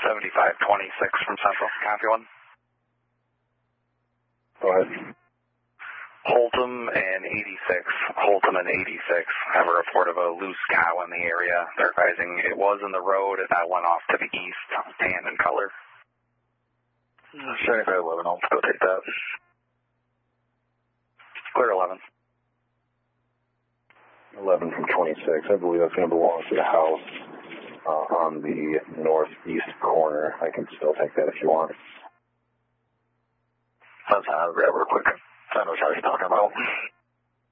7526 from Central. Copy one. Go ahead. Holtom and 86. Holtom and 86 have a report of a loose cow in the area. They're advising it was in the road and that went off to the east, tan in color. 7511, I'll go take that. Clear 11. 11 from 26. I believe that's going to belong to the house on the northeast corner. I can still take that if you want. That's how I'll grab real quick. I know what you're talking about.